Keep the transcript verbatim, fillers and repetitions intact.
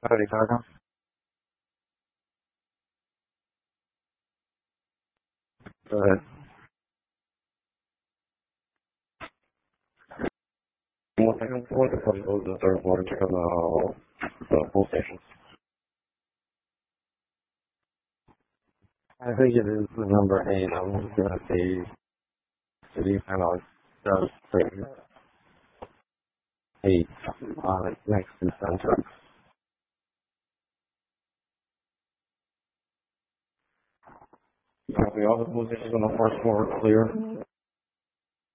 Howdy, Cargo. Go ahead. One second, what the fuck was the third one from the, the full station? I think it is the number eight. I'm just gonna say city kind of does say eight on it next to center. Copy all the positions on the first floor clear.